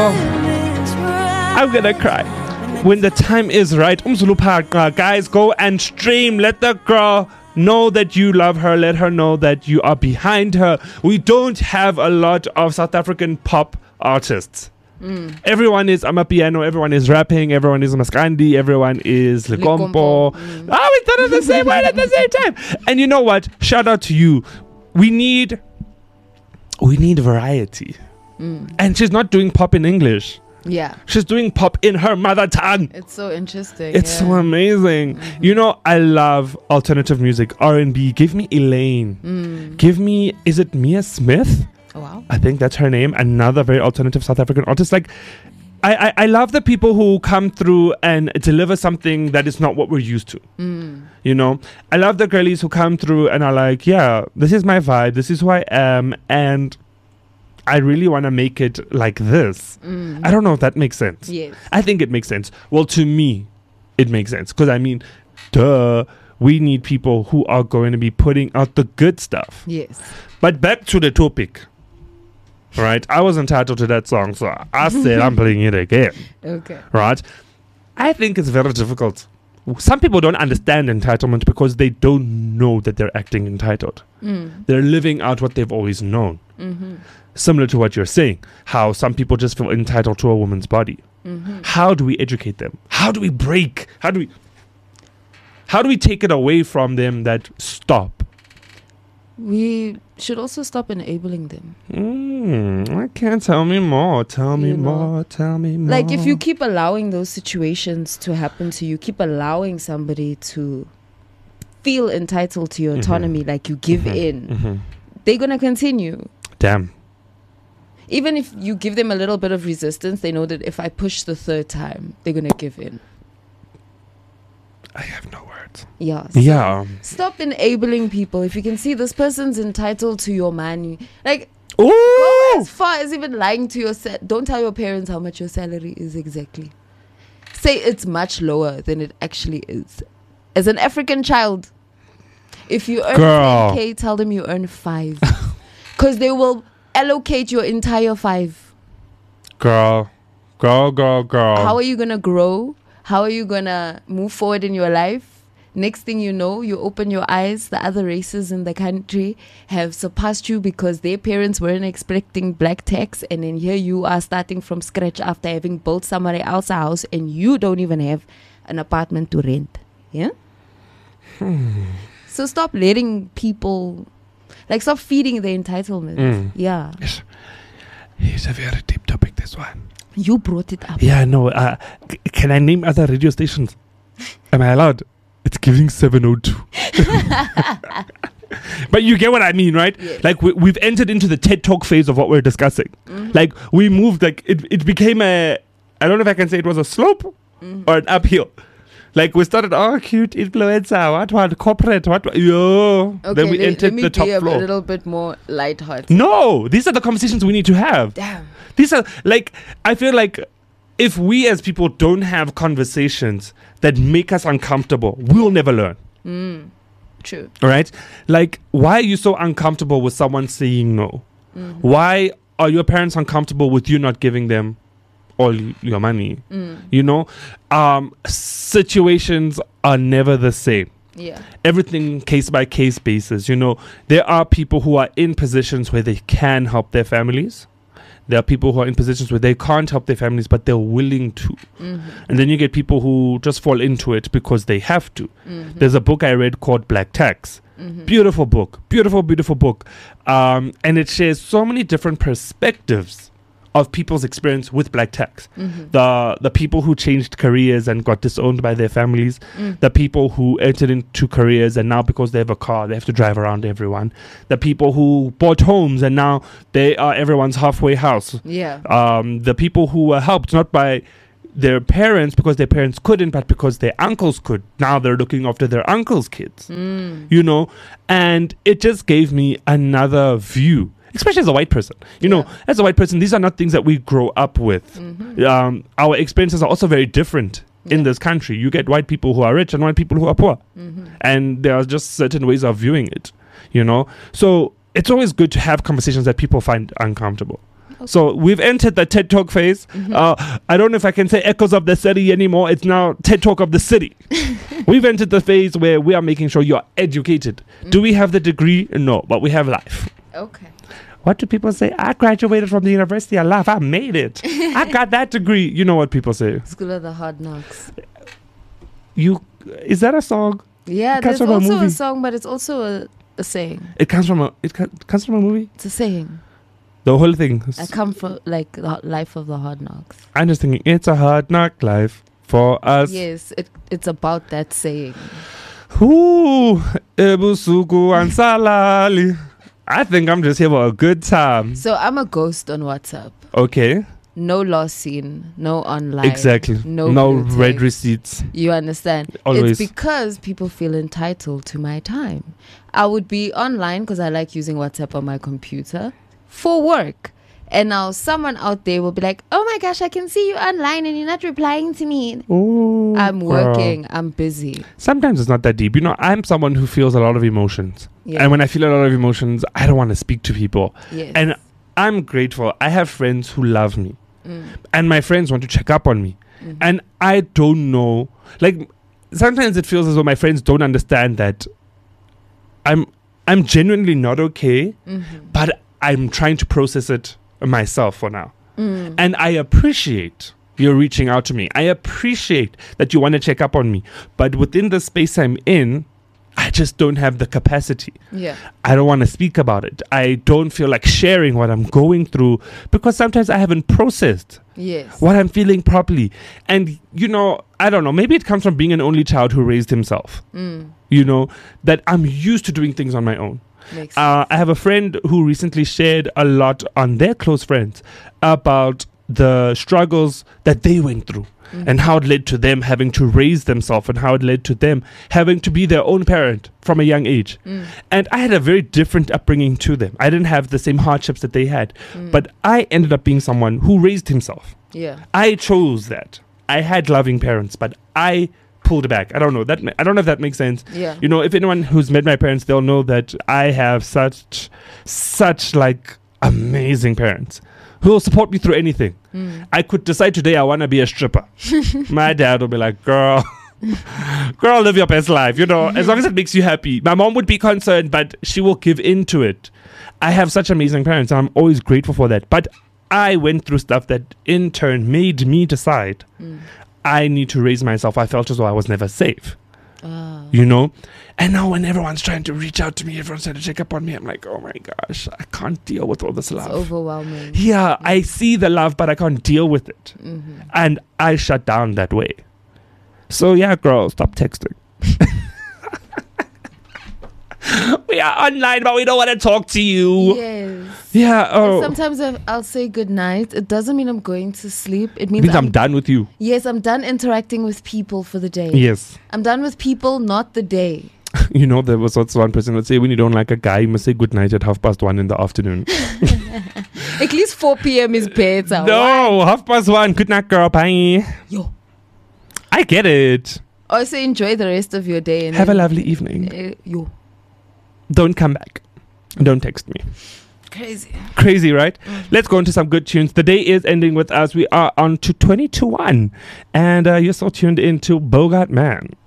I'm gonna cry. When the time is right, guys, go and stream. Let the girl know that you love her. Let her know that you are behind her. We don't have a lot of South African pop artists. Everyone is Amapiano, everyone is rapping, everyone is Maskandi, everyone is Likompo. We done it the same word at the same time. And you know what? Shout out to you. We need variety. And she's not doing pop in English. Yeah. She's doing pop in her mother tongue. It's so interesting. It's so amazing. You know, I love alternative music, R&B. Give me Elaine. Give me, is it Mia Smith? Oh, wow. I think that's her name. Another very alternative South African artist. Like, I love the people who come through and deliver something that is not what we're used to. You know, I love the girlies who come through and are like, yeah, this is my vibe. This is who I am. And I really want to make it like this. I don't know if that makes sense. Yes. I think it makes sense. Well, to me, it makes sense. Because, I mean, duh, we need people who are going to be putting out the good stuff. Yes. But back to the topic. Right? I was entitled to that song, so I said I'm playing it again. Okay. Right? I think it's very difficult. Some people don't understand entitlement because they don't know that they're acting entitled. They're living out what they've always known. Similar to what you're saying, how some people just feel entitled to a woman's body. How do we educate them? How do we break? How do we take it away from them that stop? We should also stop enabling them. I can't. Tell me more. Tell me more. Tell me more. Like, if you keep allowing those situations to happen to you, keep allowing somebody to feel entitled to your autonomy, like you give in, they're going to continue. Damn. Even if you give them a little bit of resistance, they know that if I push the third time, they're going to give in. I have no words. Yeah. Yeah. Stop enabling people. If you can see this person's entitled to your money, like, Ooh! go as far as even lying to your don't tell your parents how much your salary is exactly. Say it's much lower than it actually is. As an African child, if you earn 10K, tell them you earn 5. Because they will allocate your entire 5. Girl. How are you going to grow? How are you going to move forward in your life? Next thing you know, you open your eyes, the other races in the country have surpassed you because their parents weren't expecting black tax, and then here you are starting from scratch after having built somebody else's house and you don't even have an apartment to rent. Yeah? So stop letting people, like, stop feeding the entitlement. Yeah. It's a very deep topic, this one. You brought it up. Yeah, no. Can I name other radio stations? Am I allowed? It's giving 702. But you get what I mean, right? Yes. Like, we've entered into the TED Talk phase of what we're discussing. Like, we moved, like, it became I don't know if I can say it was a slope or an uphill. Like, we started, cute influencer, what, corporate, what, yo. Okay, then we entered the top floor. floor. A little bit more lighthearted. No, these are the conversations we need to have. Damn. These are, like, I feel like if we as people don't have conversations that make us uncomfortable, we'll never learn. True. All right? Like, why are you so uncomfortable with someone saying no? Why are your parents uncomfortable with you not giving them all your money? You know, situations are never the same. Yeah. Everything case by case basis. You know, there are people who are in positions where they can help their families. There are people who are in positions where they can't help their families, but they're willing to. And then you get people who just fall into it because they have to. There's a book I read called Black Tax. Beautiful book. Beautiful book. And it shares so many different perspectives of people's experience with black tax. The people who changed careers and got disowned by their families, the people who entered into careers and now because they have a car they have to drive around everyone, the people who bought homes and now they are everyone's halfway house, the people who were helped not by their parents because their parents couldn't, but because their uncles could. Now they're looking after their uncles' kids. You know, and it just gave me another view, especially as a white person. You know, as a white person, these are not things that we grow up with. Our experiences are also very different in this country. You get white people who are rich and white people who are poor. And there are just certain ways of viewing it, you know. So it's always good to have conversations that people find uncomfortable. Okay. So we've entered the TED Talk phase. I don't know if I can say echoes of the city anymore. It's now TED Talk of the city. We've entered the phase where we are making sure you're educated. Do we have the degree? No, but we have life. Okay. What do people say? I graduated from the University of Life. I made it. I got that degree. You know what people say? School of the Hard Knocks. Is that a song? Yeah, there's also a song, but it's also a saying. It comes from a movie? It's a saying. The whole thing. I come from like the life of the Hard Knocks. I'm just thinking, it's a hard knock life for us. Yes, it's about that saying. Ebusuku ansalali. I think I'm just here for a good time. So I'm a ghost on WhatsApp. Okay. No last seen, no online. Exactly. No red receipts. You understand? Always. It's because people feel entitled to my time. I would be online because I like using WhatsApp on my computer for work. And now someone out there will be like, oh my gosh, I can see you online and you're not replying to me. Ooh, I'm working. I'm busy. Sometimes it's not that deep. You know, I'm someone who feels a lot of emotions. Yeah. And when I feel a lot of emotions, I don't want to speak to people. Yes. And I'm grateful. I have friends who love me. And my friends want to check up on me. And I don't know. Like, sometimes it feels as though my friends don't understand that I'm genuinely not okay. But I'm trying to process it myself for now. And I appreciate you're reaching out to me. I appreciate that you want to check up on me. But within the space I'm in, I just don't have the capacity. Yeah. I don't want to speak about it. I don't feel like sharing what I'm going through because sometimes I haven't processed what I'm feeling properly. And, you know, I don't know. Maybe it comes from being an only child who raised himself. You know, that I'm used to doing things on my own. I have a friend who recently shared a lot on their close friends about the struggles that they went through and how it led to them having to raise themselves and how it led to them having to be their own parent from a young age. And I had a very different upbringing to them. I didn't have the same hardships that they had, but I ended up being someone who raised himself. I chose that. I had loving parents, but I pulled back. I don't know if that makes sense. You know, if anyone who's met my parents, they'll know that I have such like amazing parents who will support me through anything. I could decide today I want to be a stripper. My dad will be like, girl, live your best life, you know, as long as it makes you happy. My mom would be concerned, but she will give in to it. I have such amazing parents and I'm always grateful for that. But I went through stuff that in turn made me decide I need to raise myself. I felt as though I was never safe. You know? And now when everyone's trying to reach out to me, everyone's trying to check up on me, I'm like, oh my gosh, I can't deal with all this love. It's overwhelming. Yeah, I see the love, but I can't deal with it. And I shut down that way. So yeah, girl, stop texting. We are online, but we don't want to talk to you. Yes. Yeah. Oh. Sometimes I'll say good night. It doesn't mean I'm going to sleep. It means I'm done with you. Yes, I'm done interacting with people for the day. Yes. I'm done with people, not the day. You know, there was also one person would say, when you don't like a guy, you must say good night at 1:30 in the afternoon. At least 4 p.m. is better. No, 1:30. Good night, girl. Bye. Yo. I get it. Also, enjoy the rest of your day. And have a lovely evening. Yo. Don't come back. Don't text me. Crazy, right? Let's go into some good tunes. The day is ending with us. We are on to 2021. And you're so tuned into Bogart Man.